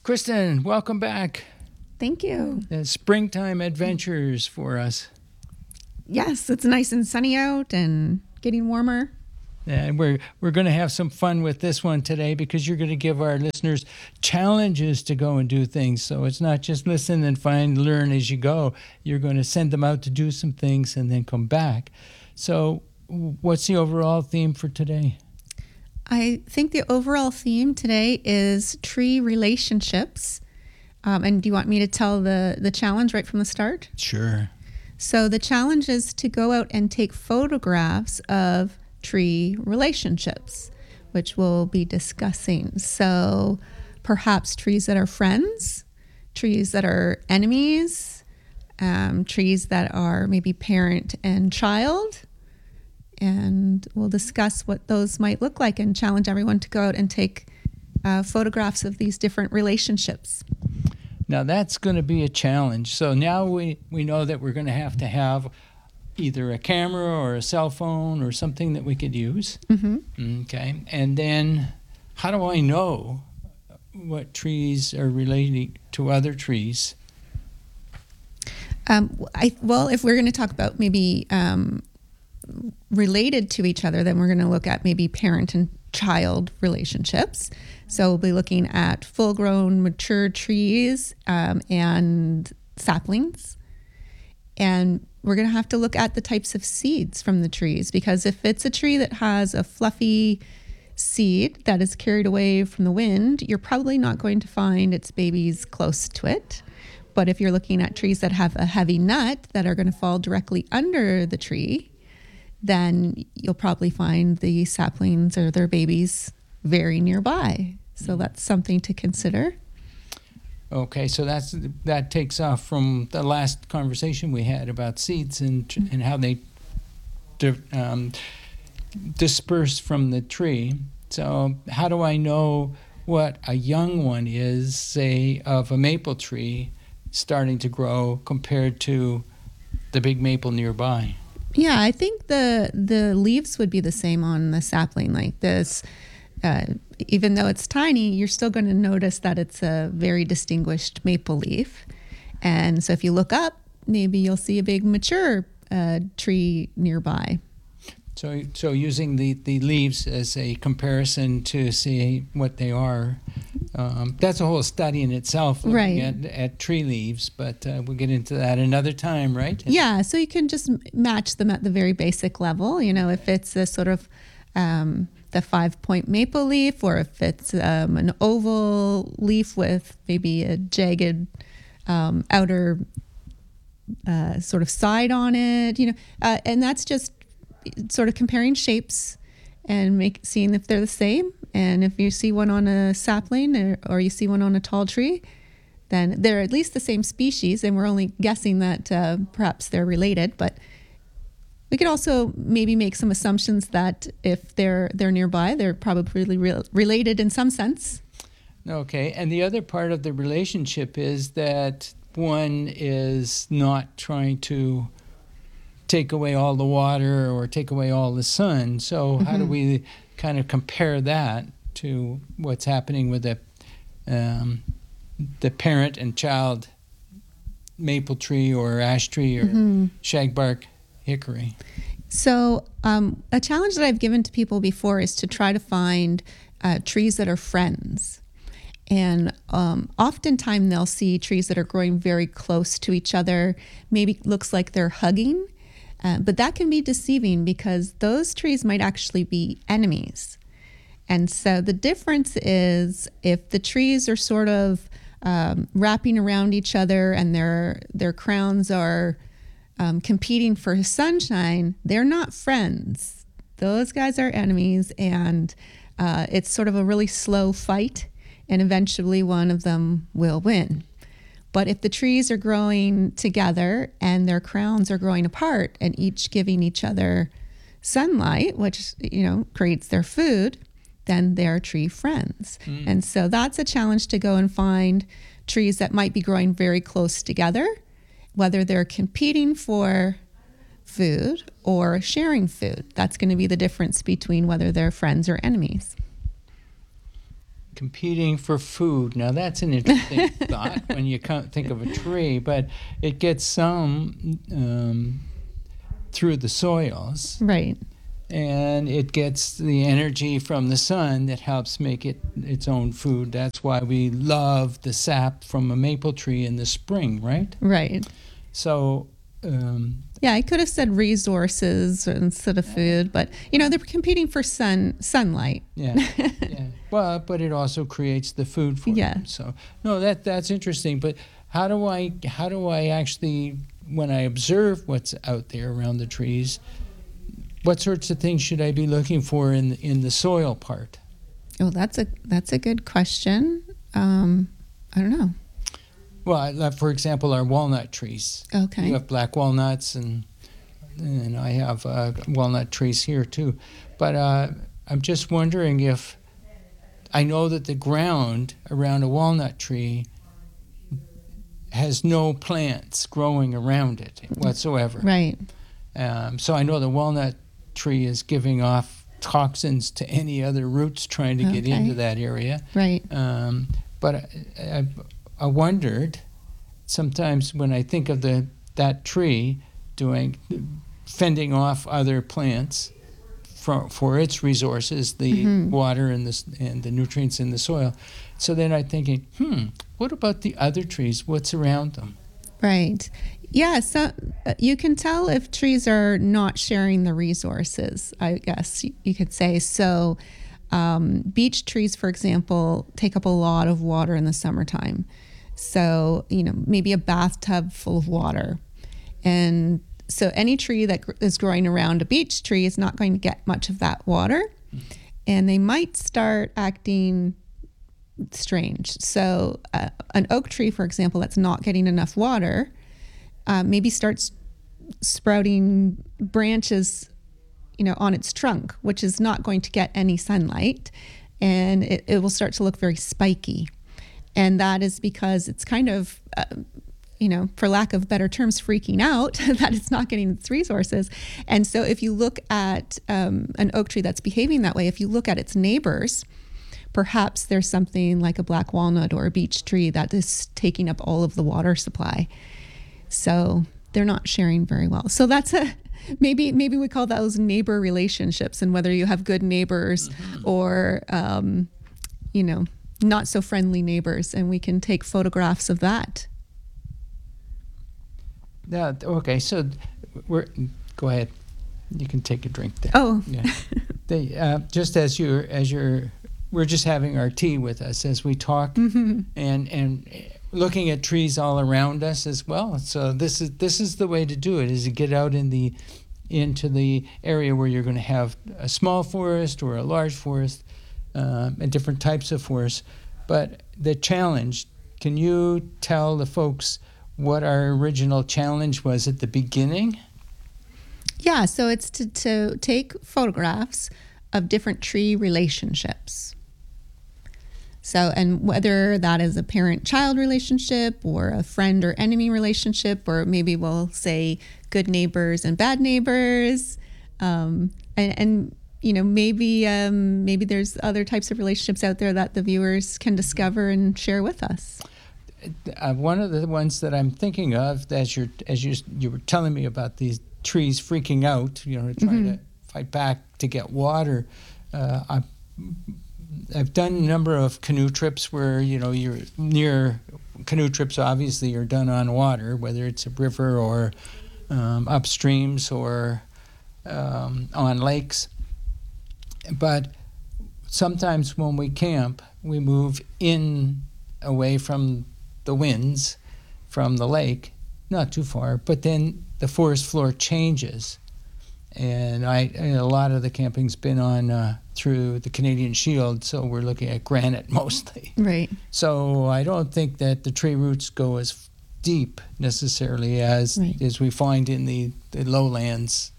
Kristen, welcome back. Thank you. Springtime adventures for us. Yes, it's nice and sunny out and getting warmer. And we're going to have some fun with this one today because you're going to give our listeners challenges to go and do things. So it's not just listen and learn as you go. You're going to send them out to do some things and then come back. So what's the overall theme for today? I think the overall theme today is tree relationships. And do you want me to tell the challenge right from the start? Sure. So the challenge is to go out and take photographs of tree relationships, which we'll be discussing. So perhaps trees that are friends, trees that are enemies, trees that are maybe parent and child. And we'll discuss what those might look like and challenge everyone to go out and take photographs of these different relationships. Now that's going to be a challenge. So now we know that we're going to have either a camera or a cell phone or something that we could use. Mm-hmm. Okay. And then how do I know what trees are relating to other trees? Well, if we're going to talk about maybe related to each other, then we're going to look at maybe parent and child relationships. So we'll be looking at full-grown, mature trees and saplings. And we're going to have to look at the types of seeds from the trees, because if it's a tree that has a fluffy seed that is carried away from the wind, you're probably not going to find its babies close to it. But if you're looking at trees that have a heavy nut that are going to fall directly under the tree, then you'll probably find the saplings or their babies very nearby. So that's something to consider. Okay, so that takes off from the last conversation we had about seeds and how they disperse from the tree. So how do I know what a young one is, say, of a maple tree starting to grow compared to the big maple nearby? Yeah, I think the leaves would be the same on the sapling like this. Even though it's tiny, you're still going to notice that it's a very distinguished maple leaf. And so if you look up, maybe you'll see a big mature tree nearby. So using the leaves as a comparison to see what they are, that's a whole study in itself, looking at tree leaves, but we'll get into that another time, right? Yeah, so you can just match them at the very basic level. You know, if it's a sort of the 5-point maple leaf, or if it's an oval leaf with maybe a jagged outer sort of side on it, you know, and that's just sort of comparing shapes and seeing if they're the same. And if you see one on a sapling or you see one on a tall tree, then they're at least the same species, and we're only guessing that perhaps they're related. But we could also maybe make some assumptions that if they're nearby, they're probably related in some sense. Okay, and the other part of the relationship is that one is not trying to take away all the water or take away all the sun. So how do we kind of compare that to what's happening with the parent and child maple tree or ash tree or shagbark hickory? So a challenge that I've given to people before is to try to find trees that are friends. And oftentimes they'll see trees that are growing very close to each other, maybe looks like they're hugging. But that can be deceiving because those trees might actually be enemies. And so the difference is if the trees are sort of wrapping around each other and their crowns are competing for sunshine, they're not friends. Those guys are enemies, and it's sort of a really slow fight, and eventually one of them will win. But if the trees are growing together and their crowns are growing apart and each giving each other sunlight, which, you know, creates their food, then they're tree friends. And so that's a challenge, to go and find trees that might be growing very close together, whether they're competing for food or sharing food. That's going to be the difference between whether they're friends or enemies. competing for food. Now that's an interesting thought when you think of a tree, but it gets some through the soils, Right. and it gets the energy from the sun that helps make it its own food. That's why we love the sap from a maple tree in the spring, right? Right. So Yeah, I could have said resources instead of food, but they're competing for sunlight. yeah, yeah. Well, but it also creates the food for Yeah. them. So no, that's interesting. But how do I actually, when I observe what's out there around the trees, what sorts of things should I be looking for in the soil part? Oh, that's a good question. I don't know. Well, for example, our walnut trees. Okay. You have black walnuts, and I have walnut trees here too. But I'm just wondering if I know that the ground around a walnut tree has no plants growing around it whatsoever. Right. So I know the walnut tree is giving off toxins to any other roots trying to get Okay. into that area. Right. But I wondered sometimes when I think of that tree fending off other plants for its resources, the water and the nutrients in the soil. So then I'm thinking, what about the other trees? What's around them? Right. Yeah, so you can tell if trees are not sharing the resources, I guess you could say. So beech trees, for example, take up a lot of water in the summertime. So, maybe a bathtub full of water. And so any tree that is growing around a beech tree is not going to get much of that water. And they might start acting strange. So an oak tree, for example, that's not getting enough water, maybe starts sprouting branches, on its trunk, which is not going to get any sunlight, and it will start to look very spiky. And that is because it's kind of, for lack of better terms, freaking out that it's not getting its resources. And so if you look at an oak tree that's behaving that way, if you look at its neighbors, perhaps there's something like a black walnut or a beech tree that is taking up all of the water supply. So they're not sharing very well. So that's maybe we call those neighbor relationships, and whether you have good neighbors or, not so friendly neighbors, and we can take photographs of that. Yeah. Okay. So go ahead. You can take a drink there. Oh. Yeah. Just as we're just having our tea with us as we talk, and looking at trees all around us as well. So this is the way to do it: is to get out into the area where you're going to have a small forest or a large forest, and different types of forests. But the challenge, can you tell the folks what our original challenge was at the beginning? Yeah, so it's to take photographs of different tree relationships. So, and whether that is a parent-child relationship or a friend or enemy relationship, or maybe we'll say good neighbors and bad neighbors, and maybe there's other types of relationships out there that the viewers can discover and share with us. One of the ones that I'm thinking of, as you were telling me about these trees freaking out, trying to fight back to get water. I've done a number of canoe trips where you're near. Canoe trips obviously are done on water, whether it's a river or upstreams or on lakes. But sometimes when we camp, we move in away from the winds from the lake, not too far, but then the forest floor changes. And a lot of the camping's been on through the Canadian Shield, so we're looking at granite mostly. Right. So I don't think that the tree roots go as deep necessarily as we find in the lowlands.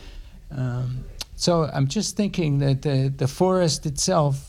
So I'm just thinking that the forest itself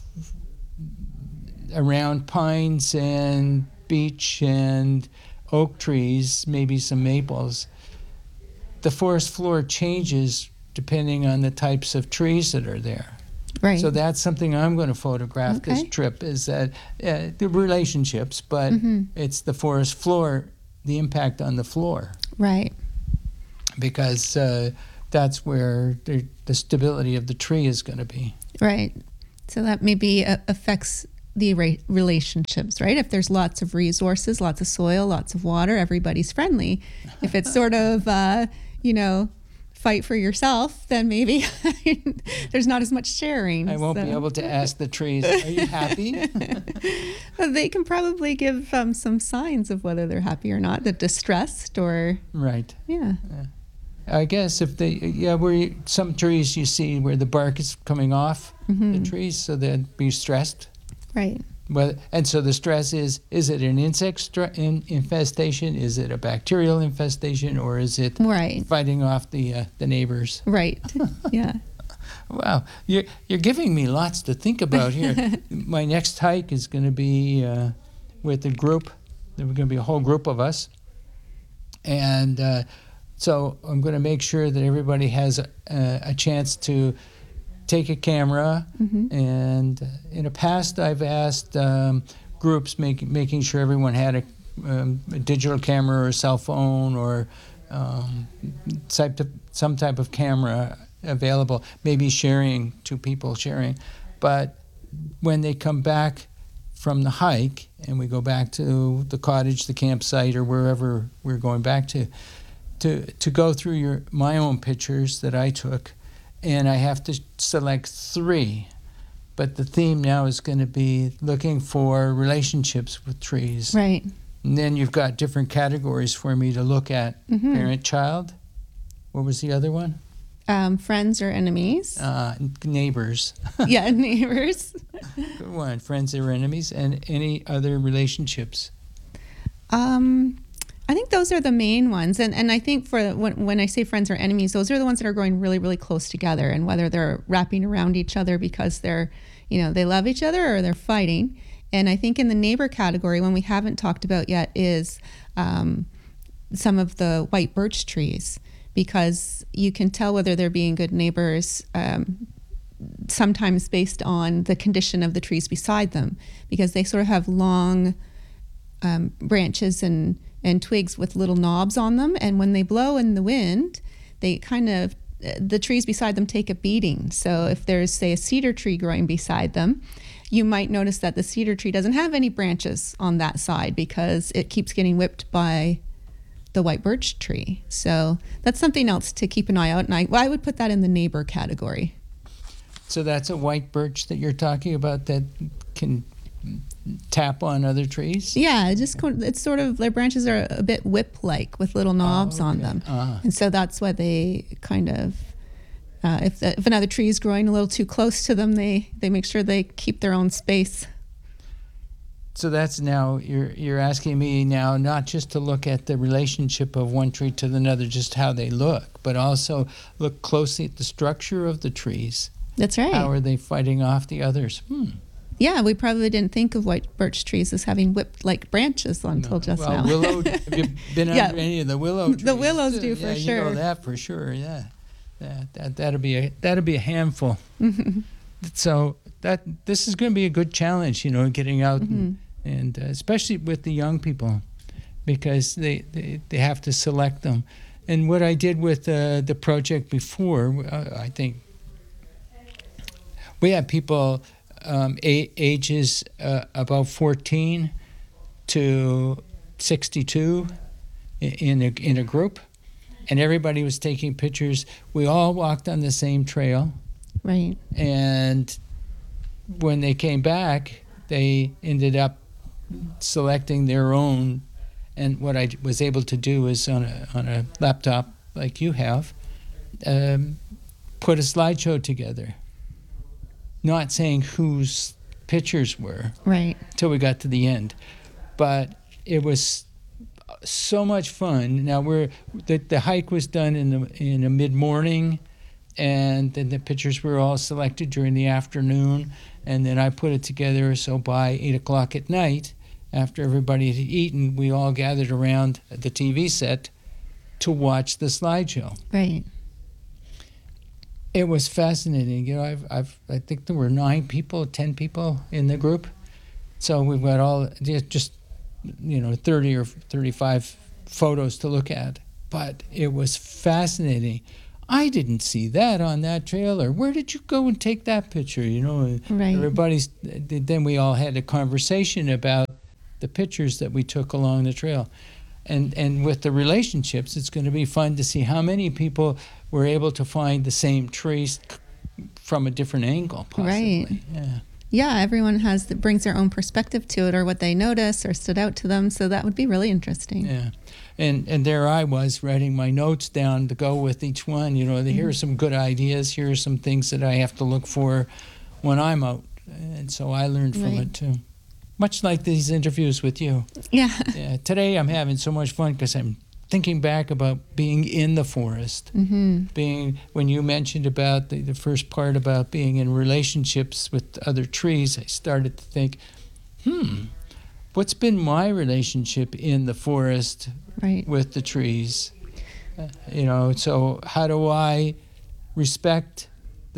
around pines and beech and oak trees, maybe some maples, the forest floor changes depending on the types of trees that are there. Right. So that's something I'm going to photograph this Okay. trip, is that the relationships, but it's the forest floor, the impact on the floor, Right. because that's where the stability of the tree is going to be. Right. So that maybe affects the relationships, right? If there's lots of resources, lots of soil, lots of water, everybody's friendly. If it's sort of, fight for yourself, then maybe there's not as much sharing. I won't be able to ask the trees, are you happy? They can probably give some signs of whether they're happy or not, that distressed or, Right. yeah. I guess if where some trees you see where the bark is coming off the trees, so they'd be stressed. Right. Well, and so the stress is it an insect infestation? Is it a bacterial infestation? Or is it Right. fighting off the neighbors? Right. Yeah. Wow, you're giving me lots to think about here. My next hike is going to be with a group. There's going to be a whole group of us. And so I'm going to make sure that everybody has a chance to take a camera. And in the past, I've asked groups making sure everyone had a digital camera or a cell phone or some type of camera available, maybe sharing, two people sharing. But when they come back from the hike and we go back to the cottage, the campsite, or wherever we're going back to go through my own pictures that I took, and I have to select 3. But the theme now is going to be looking for relationships with trees. Right. And then you've got different categories for me to look at. Parent-child. What was the other one? Friends or enemies. Neighbors. Yeah, neighbors. Good one. Friends or enemies. And any other relationships. I think those are the main ones. And I think for when I say friends or enemies, those are the ones that are growing really, really close together, and whether they're wrapping around each other because they're, they love each other or they're fighting. And I think in the neighbor category, one we haven't talked about yet is some of the white birch trees, because you can tell whether they're being good neighbors sometimes based on the condition of the trees beside them, because they sort of have long branches and twigs with little knobs on them, and when they blow in the wind, they the trees beside them take a beating. So if there's, say, a cedar tree growing beside them, you might notice that the cedar tree doesn't have any branches on that side because it keeps getting whipped by the white birch tree. So that's something else to keep an eye out, and I would put that in the neighbor category. So that's a white birch that you're talking about that can tap on other trees? Yeah, it's sort of, their branches are a bit whip-like with little knobs on them. And so that's why they kind of, if another tree is growing a little too close to them, they make sure they keep their own space. So that's now, you're asking me now not just to look at the relationship of one tree to another, just how they look, but also look closely at the structure of the trees. That's right. How are they fighting off the others? Yeah, we probably didn't think of white birch trees as having whip-like branches until just now. Willow, have you been under any of the willow trees? The willows do, for sure. You know that for sure, yeah. That'll be a handful. So this is going to be a good challenge, getting out and especially with the young people, because they have to select them. And what I did with the project before, I think we had people ages about 14 to 62 in a group, and everybody was taking pictures. We all walked on the same trail. Right. And when they came back, they ended up selecting their own. And what I was able to do is on a laptop like you have, put a slideshow together. Not saying whose pictures were, right, till we got to the end, but it was so much fun. Now the hike was done in the mid-morning, and then the pictures were all selected during the afternoon, and then I put it together. So by 8 o'clock at night, after everybody had eaten, we all gathered around the TV set to watch the slideshow. Right. It was fascinating. You know, I think there were 9 people, 10 people in the group. So we've got all just 30 or 35 photos to look at. But it was fascinating. I didn't see that on that trailer. Where did you go and take that picture? You know, Right. then we all had a conversation about the pictures that we took along the trail. And with the relationships, it's going to be fun to see how many people were able to find the same trees from a different angle, possibly. Right. Yeah. Yeah, everyone brings their own perspective to it, or what they notice or stood out to them. So that would be really interesting. Yeah. And there I was writing my notes down to go with each one. You know, here are some good ideas. Here are some things that I have to look for when I'm out. And so I learned from it too. Much like these interviews with you. Yeah. Yeah. Today I'm having so much fun because I'm thinking back about being in the forest. Mm-hmm. When you mentioned about the first part about being in relationships with other trees, I started to think, what's been my relationship in the forest Right. with the trees? So how do I respect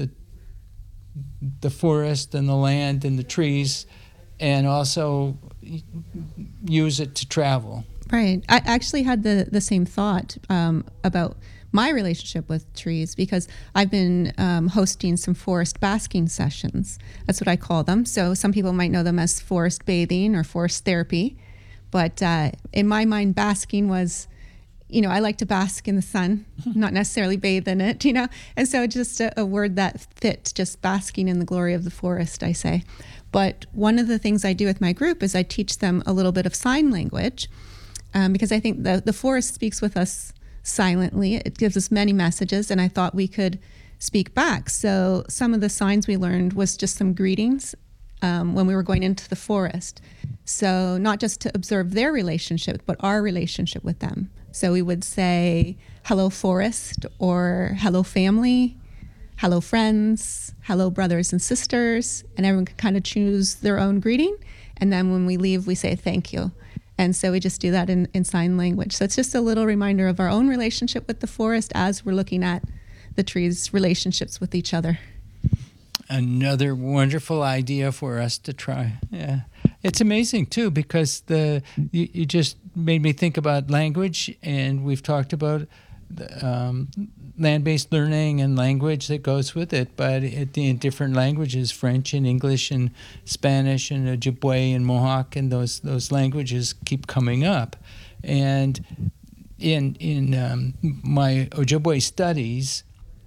the forest and the land and the trees, and also use it to travel? Right. I actually had the same thought about my relationship with trees, because I've been hosting some forest basking sessions. That's what I call them. So some people might know them as forest bathing or forest therapy. But in my mind, basking was, I like to bask in the sun, not necessarily bathe in it, And so just a word that fit, just basking in the glory of the forest, I say. But one of the things I do with my group is I teach them a little bit of sign language, because I think the forest speaks with us silently. It gives us many messages, and I thought we could speak back. So some of the signs we learned was just some greetings when we were going into the forest. So not just to observe their relationship, but our relationship with them. So we would say, hello forest, or hello family, hello friends, hello brothers and sisters, and everyone can kind of choose their own greeting. And then when we leave, we say thank you. And so we just do that in sign language. So it's just a little reminder of our own relationship with the forest as we're looking at the trees' relationships with each other. Another wonderful idea for us to try. Yeah, it's amazing too, because you just made me think about language, and we've talked about land-based learning and language that goes with it, but in different languages, French and English and Spanish and Ojibwe and Mohawk, and those languages keep coming up. And in my Ojibwe studies,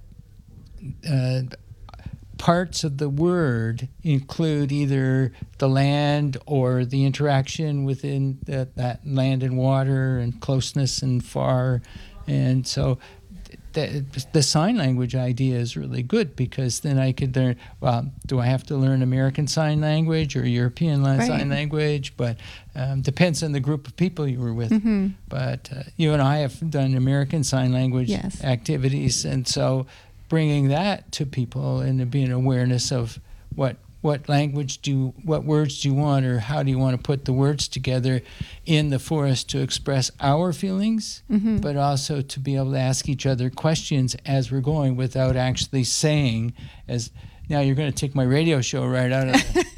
parts of the word include either the land or the interaction within that land and water and closeness and far. And so the sign language idea is really good, because then I could learn, well, do I have to learn American Sign Language or European Sign Language? But depends on the group of people you were with. Mm-hmm. But you and I have done American Sign Language activities, and so bringing that to people and being awareness of what words do you want, or how do you want to put the words together in the forest to express our feelings, but also to be able to ask each other questions as we're going without actually saying, as now you're going to take my radio show right out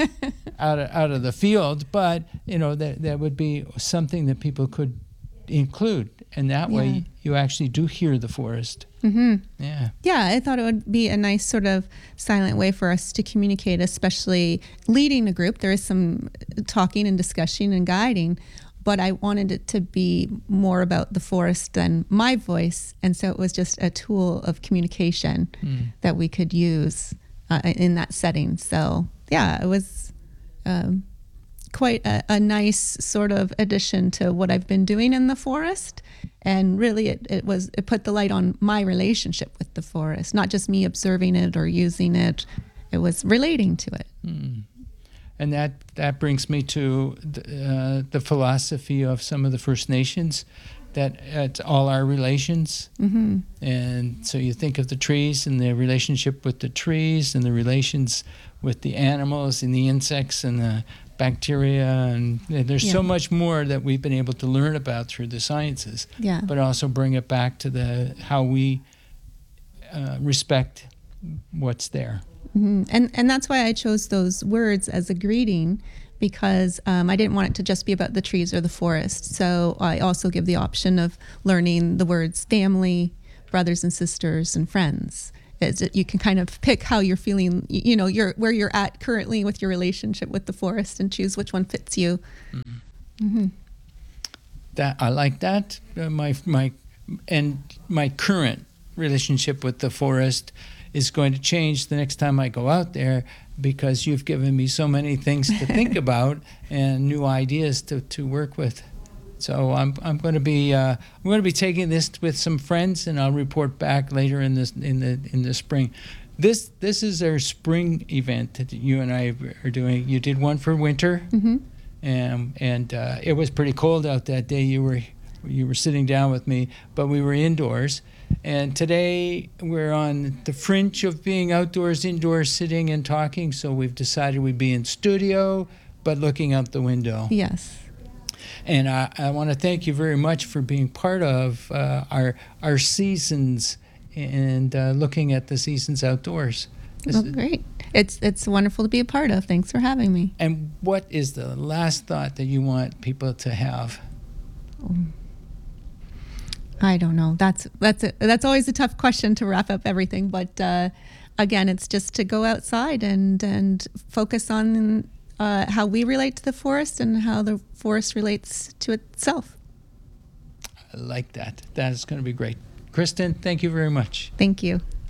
of the field, but that would be something that people could include, and that way you actually do hear the forest. Mm-hmm. Yeah, I thought it would be a nice sort of silent way for us to communicate, especially leading a group. There is some talking and discussion and guiding, but I wanted it to be more about the forest than my voice, and so it was just a tool of communication that we could use in that setting. So it was quite a nice sort of addition to what I've been doing in the forest. And really it put the light on my relationship with the forest, not just me observing it or using it. It was relating to it. And that brings me to the philosophy of some of the First Nations, that it's all our relations. And so you think of the trees and the relationship with the trees, and the relations with the animals and the insects and the bacteria, and there's so much more that we've been able to learn about through the sciences, but also bring it back to how we respect what's there. And that's why I chose those words as a greeting, because I didn't want it to just be about the trees or the forest. So I also give the option of learning the words family, brothers and sisters, and friends. You can kind of pick how you're feeling, where you're at currently with your relationship with the forest, and choose which one fits you. That I like that. My current relationship with the forest is going to change the next time I go out there, because you've given me so many things to think about and new ideas to work with. So I'm going to be taking this with some friends, and I'll report back later in the spring. This is our spring event that you and I are doing. You did one for winter, and it was pretty cold out that day. You were sitting down with me, but we were indoors. And today we're on the fringe of being outdoors, indoors, sitting and talking. So we've decided we'd be in studio, but looking out the window. Yes. And I want to thank you very much for being part of our seasons and looking at the seasons outdoors. Great. It's wonderful to be a part of. Thanks for having me. And what is the last thought that you want people to have? I don't know. That's always a tough question to wrap up everything. But again, it's just to go outside and focus on how we relate to the forest and how the forest relates to itself. I like that. That is going to be great. Kristen, thank you very much. Thank you.